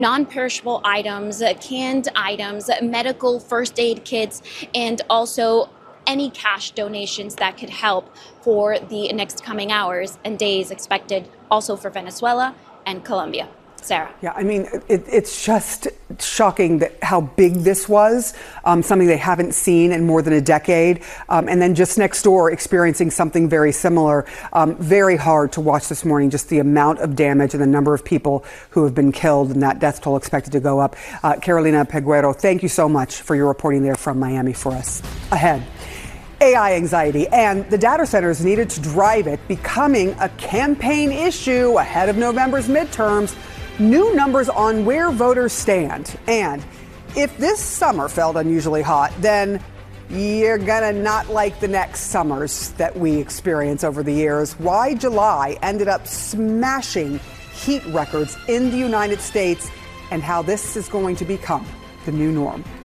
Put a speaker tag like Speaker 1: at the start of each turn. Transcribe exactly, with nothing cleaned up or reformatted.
Speaker 1: non-perishable items, uh, canned items, uh, medical first aid kits, and also any cash donations that could help for the next coming hours and days expected also for Venezuela and Colombia. Sarah.
Speaker 2: Yeah, I mean, it, it's just shocking that how big this was, um, something they haven't seen in more than a decade. Um, and then just next door, experiencing something very similar. Um, very hard to watch this morning, just the amount of damage and the number of people who have been killed and that death toll expected to go up. Uh, Carolina Peguero, thank you so much for your reporting there from Miami for us. Ahead. A I anxiety and the data centers needed to drive it becoming a campaign issue ahead of November's midterms. New numbers on where voters stand. And if this summer felt unusually hot, then you're gonna not like the next summers that we experience over the years. Why July ended up smashing heat records in the United States and how this is going to become the new norm.